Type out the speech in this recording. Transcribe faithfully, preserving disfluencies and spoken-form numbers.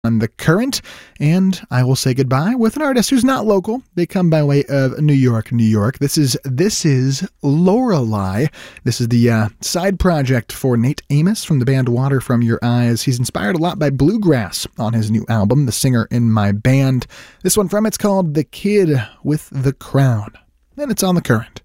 on The Current, and I will say goodbye with an artist who's not local. They come by way of New York, New York. This is This is Lorelei. This is the uh, side project for Nate Amos from the band Water From Your Eyes. He's inspired a lot by bluegrass on his new album, The Singer in My Band. This one from it's called The Kid with the Crown, and it's on The Current.